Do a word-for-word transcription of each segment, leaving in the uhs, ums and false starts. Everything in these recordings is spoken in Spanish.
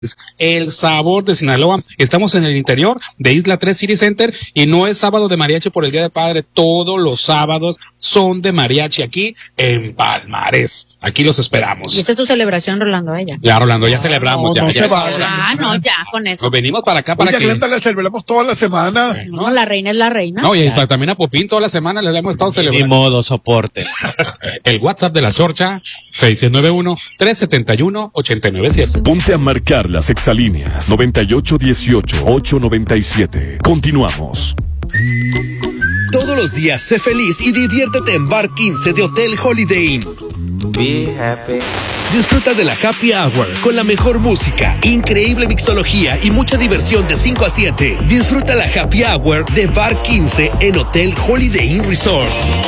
El sabor de Sinaloa. Estamos en el interior de Isla tres City Center y no es sábado de mariachi por el Día del Padre. Todos los sábados son de mariachi aquí en Palmares. Aquí los esperamos. Y esta es tu celebración, Rolando, ella. Ya, Rolando, ya celebramos. No, ya, no ya, se ya, va. ya. Ah, no, ya, con eso. Nos venimos para acá para Oye, que... Glenda, la celebramos toda la semana. No, la reina es la reina. No, y claro. También a Popín toda la semana le hemos estado Ni celebrando. modo, soporte. El WhatsApp de la Chorcha, seis seis nueve uno, tres siete uno, ocho nueve siete. Ponte a marcar las exalíneas noventa y ocho dieciocho, ocho noventa y siete. Continuamos. Todos los días sé feliz y diviértete en Bar quince de Hotel Holiday Inn. Be happy. Disfruta de la Happy Hour con la mejor música, increíble mixología y mucha diversión de cinco a siete. Disfruta la Happy Hour de Bar quince en Hotel Holiday Inn Resort.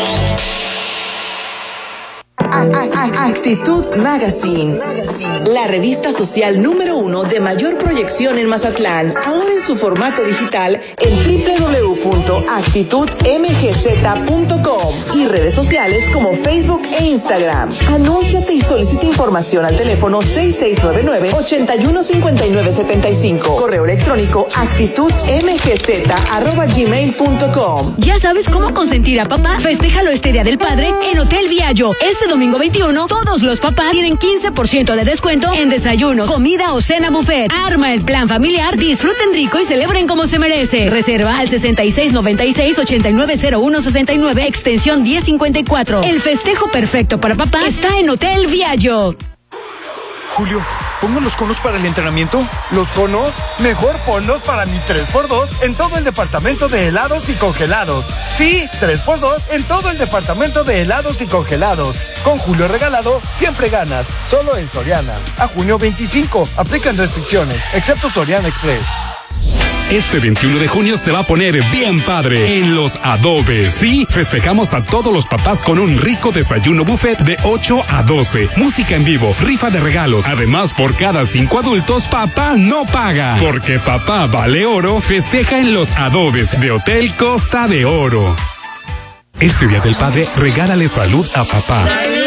Actitud Magazine, la revista social número uno de mayor proyección en Mazatlán, ahora en su formato digital en doble u doble u doble u punto actitud m g z punto com y redes sociales como Facebook e Instagram. Anúnciate y solicita información al teléfono seis seis nueve nueve, ocho uno cinco nueve siete cinco. Correo electrónico actitudmgz arroba gmail punto com. ¿Ya sabes cómo consentir a papá? Festéjalo este Día del Padre en Hotel Viallo. Este domingo veintiuno, todos los papás tienen quince por ciento de descuento en desayunos, comida o cena buffet. Arma el plan familiar, disfruten rico y celebren como se merece. Reserva al sesenta y seis noventa y seis, ochenta y nueve cero uno sesenta y nueve, extensión diez cincuenta y cuatro. El festejo perfecto para papá está en Hotel Viallo. Julio, ¿pongo los conos para el entrenamiento? ¿Los conos? Mejor ponlos para mi tres por dos en todo el departamento de helados y congelados. Sí, tres por dos en todo el departamento de helados y congelados. Con Julio regalado, siempre ganas. Solo en Soriana. A junio veinticinco, aplican restricciones, excepto Soriana Express. Este veintiuno de junio se va a poner bien padre en Los Adobes. Sí, festejamos a todos los papás con un rico desayuno buffet de ocho a doce. Música en vivo, rifa de regalos. Además, por cada cinco adultos, papá no paga. Porque papá vale oro, festeja en Los Adobes de Hotel Costa de Oro. Este Día del Padre, regálale salud a papá.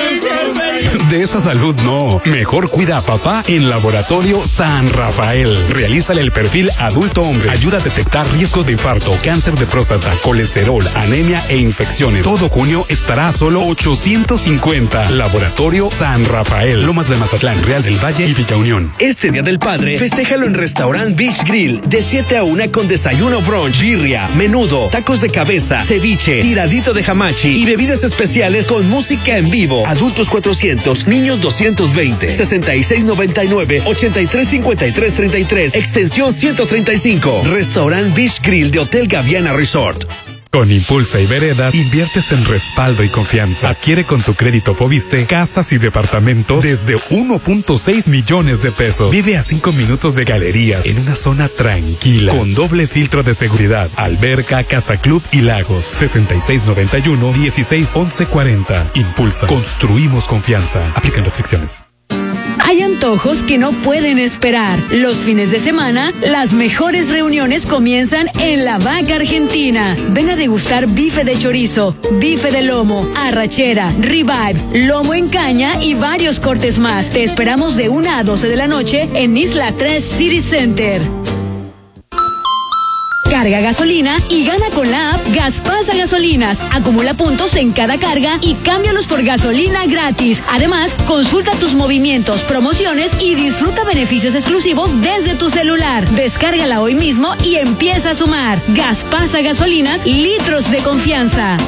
De esa salud no. Mejor cuida a papá en Laboratorio San Rafael. Realízale el perfil adulto hombre. Ayuda a detectar riesgos de infarto, cáncer de próstata, colesterol, anemia e infecciones. Todo junio estará a solo ochocientos cincuenta. Laboratorio San Rafael. Lomas de Mazatlán, Real del Valle y Villa Unión. Este Día del Padre, festéjalo en Restaurant Beach Grill de siete a una con desayuno brunch, birria, menudo, tacos de cabeza, ceviche, tiradito de hamachi y bebidas especiales con música en vivo. Adultos cuatrocientos, niños doscientos veinte, sesenta y seis noventa y nueve, ochenta y tres cincuenta y tres treinta y tres, extensión ciento treinta y cinco. Restaurant Beach Grill de Hotel Gaviana Resort. Con Impulsa y Veredas, inviertes en respaldo y confianza. Adquiere con tu crédito Foviste casas y departamentos desde uno punto seis millones de pesos. Vive a cinco minutos de galerías en una zona tranquila, con doble filtro de seguridad, alberca, casa club y lagos. sesenta y seis noventa y uno, dieciséis once cuarenta. Impulsa. Construimos confianza. Aplican restricciones. Hay antojos que no pueden esperar. Los fines de semana, las mejores reuniones comienzan en La Vaca Argentina. Ven a degustar bife de chorizo, bife de lomo, arrachera, ribeye, lomo en caña y varios cortes más. Te esperamos de una a doce de la noche en Isla tres City Center. Carga gasolina y gana con la app Gaspasa Gasolinas. Acumula puntos en cada carga y cámbialos por gasolina gratis. Además, consulta tus movimientos, promociones y disfruta beneficios exclusivos desde tu celular. Descárgala hoy mismo y empieza a sumar. Gaspasa Gasolinas, litros de confianza.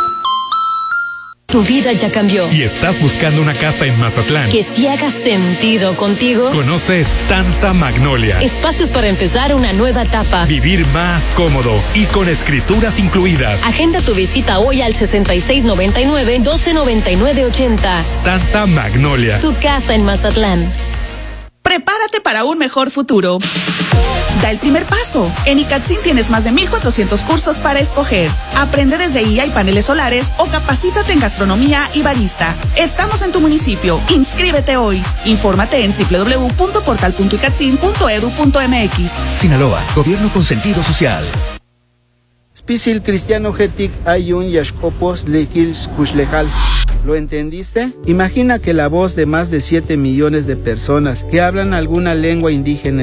Tu vida ya cambió. ¿Y estás buscando una casa en Mazatlán que sí haga sentido contigo? Conoce Stanza Magnolia. Espacios para empezar una nueva etapa. Vivir más cómodo y con escrituras incluidas. Agenda tu visita hoy al sesenta y seis noventa y nueve, doce noventa y nueve ochenta. Stanza Magnolia. Tu casa en Mazatlán. Prepárate para un mejor futuro. Da el primer paso. En ICATSIN tienes más de mil cuatrocientos cursos para escoger. Aprende desde I A y paneles solares o capacítate en gastronomía y barista. Estamos en tu municipio. Inscríbete hoy. Infórmate en doble u doble u doble u punto portal punto icatsin punto edu punto mx. Sinaloa, gobierno con sentido social. Spisil Cristiano Getik Ayun Yashkopos Lekils Kushlejal. ¿Lo entendiste? Imagina que la voz de más de siete millones de personas que hablan alguna lengua indígena